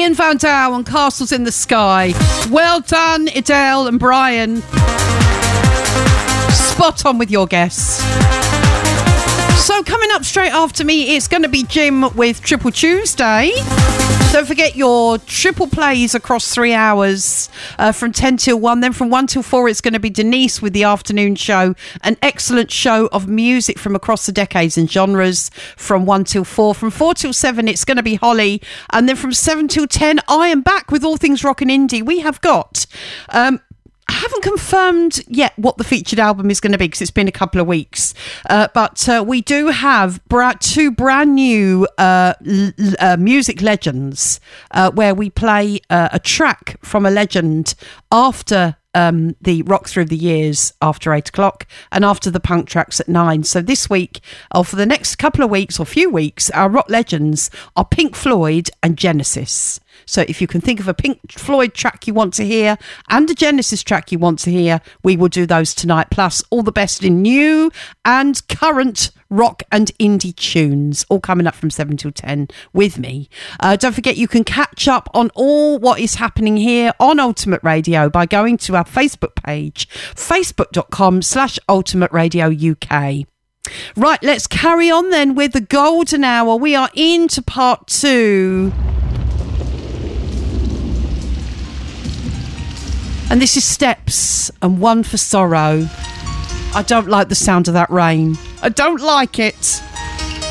Ian Van Dow and Castles in the Sky. Well done, Adele and Brian. Spot on with your guess. So coming up straight after me, it's going to be Jim with Triple Tuesday. Don't forget your triple plays across 3 hours from 10 till 1. Then from 1 till 4, it's going to be Denise with the afternoon show. An excellent show of music from across the decades and genres from 1 till 4. From 4 till 7, it's going to be Holly. And then from 7 till 10, I am back with all things rock and indie. We have got... I haven't confirmed yet what the featured album is going to be because it's been a couple of weeks. But we do have two brand new music legends where we play a track from a legend after the Rock Through the Years after 8 o'clock and after the punk tracks at 9. So this week, or for the next couple of weeks or few weeks, our rock legends are Pink Floyd and Genesis. So if you can think of a Pink Floyd track you want to hear and a Genesis track you want to hear, we will do those tonight. Plus all the best in new and current rock and indie tunes, all coming up from 7 till 10 with me. Don't forget you can catch up on all what is happening here on Ultimate Radio by going to our Facebook page, facebook.com/Ultimate Radio UK. Right, let's carry on then with the golden hour. We are into part 2. And this is Steps and One for Sorrow. I don't like the sound of that rain. I don't like it.